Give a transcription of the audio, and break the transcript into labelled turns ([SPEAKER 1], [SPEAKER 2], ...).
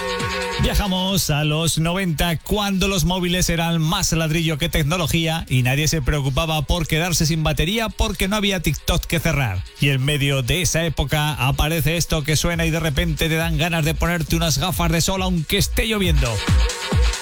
[SPEAKER 1] Viajamos a los 90, cuando los móviles eran más ladrillo que tecnología y nadie se preocupaba por quedarse sin batería porque no había TikTok que cerrar. Y en medio de esa época aparece esto que suena y de repente te dan ganas de ponerte unas gafas de sol aunque esté lloviendo.